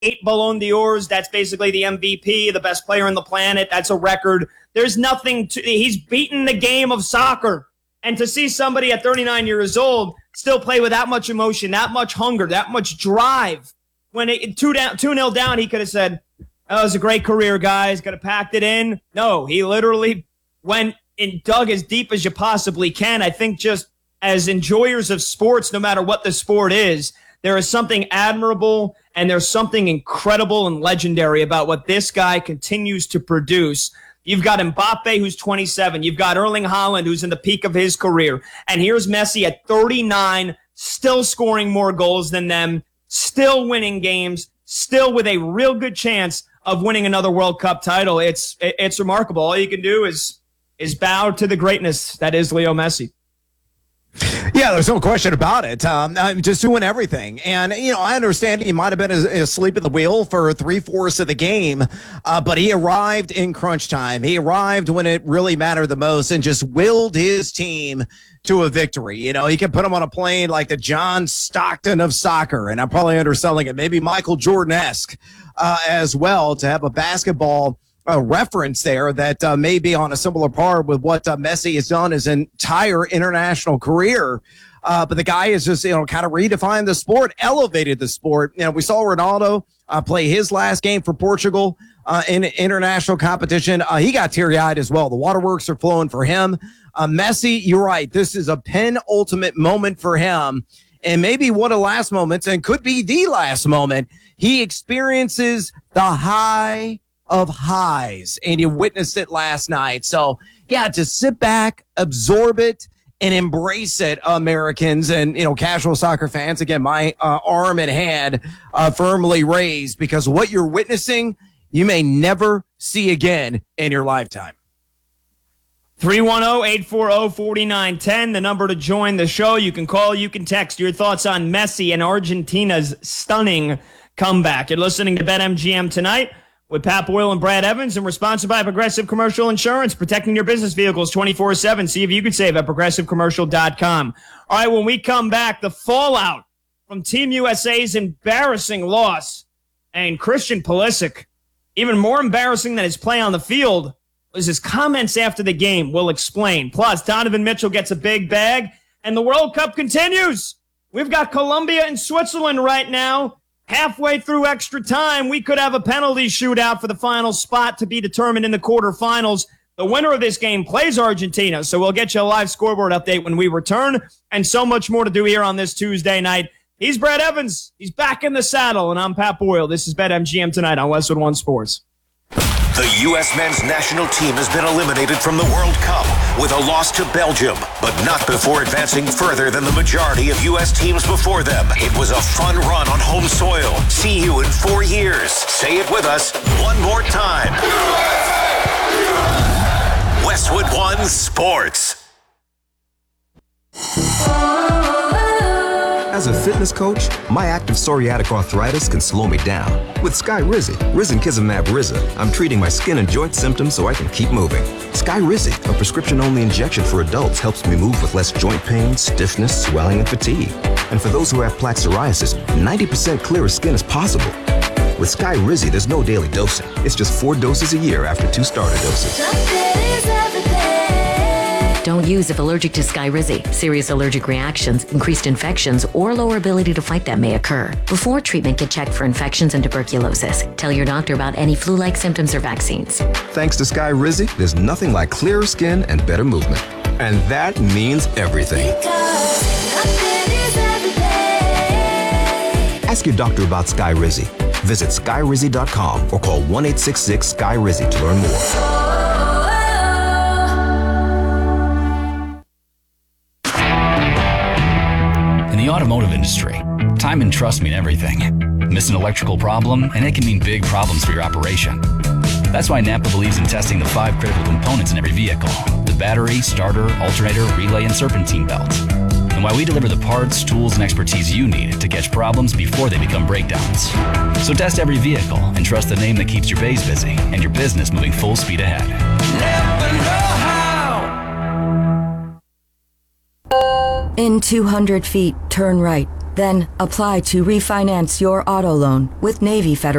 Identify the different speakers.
Speaker 1: 8 Ballon d'Ors. That's basically the MVP, the best player on the planet. That's a record. There's nothing to, he's beaten the game of soccer. And to see somebody at 39 years old still play with that much emotion, that much hunger, that much drive. When it 2-0 down, he could have said, "Oh, it was a great career, guys. Could have packed it in." No, he literally went and dug as deep as you possibly can. I think just as enjoyers of sports, no matter what the sport is, there is something admirable and there's something incredible and legendary about what this guy continues to produce. You've got Mbappe, who's 27. You've got Erling Haaland, who's in the peak of his career. And here's Messi at 39, still scoring more goals than them, still winning games, still with a real good chance of winning another World Cup title. It's remarkable. All you can do is bow to the greatness that is Leo Messi.
Speaker 2: Yeah, there's no question about it. I'm just doing everything. And, I understand he might have been asleep at the wheel for 3/4 of the game, but he arrived in crunch time. He arrived when it really mattered the most and just willed his team to a victory. He can put them on a plane like the John Stockton of soccer, and I'm probably underselling it, maybe Michael Jordan-esque as well, to have a basketball reference there that may be on a similar par with what Messi has done his entire international career. But the guy has just, kind of redefined the sport, elevated the sport. We saw Ronaldo play his last game for Portugal in international competition. He got teary-eyed as well. The waterworks are flowing for him. Messi, you're right. This is a penultimate moment for him, and maybe one of the last moments, and could be the last moment. He experiences the high of highs, and you witnessed it last night. So, yeah, just sit back, absorb it, and embrace it, Americans and, casual soccer fans. Again, my arm and hand firmly raised, because what you're witnessing, you may never see again in your lifetime.
Speaker 1: 310-840-4910, the number to join the show. You can call, you can text your thoughts on Messi and Argentina's stunning comeback. You're listening to BetMGM tonight with Pat Boyle and Brad Evans, and we're sponsored by Progressive Commercial Insurance, protecting your business vehicles 24/7. See if you could save at progressivecommercial.com. All right, when we come back, the fallout from Team USA's embarrassing loss, and Christian Pulisic, even more embarrassing than his play on the field, was his comments after the game. We'll explain. Plus, Donovan Mitchell gets a big bag, and the World Cup continues. We've got Colombia and Switzerland right now. Halfway through extra time, we could have a penalty shootout for the final spot to be determined in the quarterfinals. The winner of this game plays Argentina, so we'll get you a live scoreboard update when we return, and so much more to do here on this Tuesday night. He's Brad Evans. He's back in the saddle, and I'm Pat Boyle. This is BetMGM tonight on Westwood One Sports.
Speaker 3: The U.S. men's national team has been eliminated from the World Cup with a loss to Belgium, but not before advancing further than the majority of U.S. teams before them. It was a fun run on home soil. See you in 4 years. Say it with us one more time. USA! Westwood One Sports.
Speaker 4: As a fitness coach, my active psoriatic arthritis can slow me down. With Skyrizi, Risankizumab Riza, I'm treating my skin and joint symptoms so I can keep moving. Skyrizi, a prescription-only injection for adults, helps me move with less joint pain, stiffness, swelling, and fatigue. And for those who have plaque psoriasis, 90% clearer skin is possible. With Skyrizi, there's no daily dosing. It's just 4 doses a year after 2 starter doses.
Speaker 5: Don't use if allergic to Skyrizi. Serious allergic reactions, increased infections, or lower ability to fight them may occur. Before treatment, get checked for infections and tuberculosis. Tell your doctor about any flu-like symptoms or vaccines.
Speaker 4: Thanks to Skyrizi, there's nothing like clearer skin and better movement. And that means everything. Ask your doctor about Skyrizi. Visit Skyrizi.com or call 1-866-SKY-RIZI to learn more.
Speaker 6: In the automotive industry, time and trust mean everything. Miss an electrical problem, and it can mean big problems for your operation. That's why Napa believes in testing the 5 critical components in every vehicle: the battery, starter, alternator, relay, and serpentine belt. And why we deliver the parts, tools, and expertise you need to catch problems before they become breakdowns. So test every vehicle and trust the name that keeps your bays busy and your business moving full speed ahead. Napa know-how!
Speaker 7: In 200 feet, turn right, Then apply to refinance your auto loan with Navy Federal.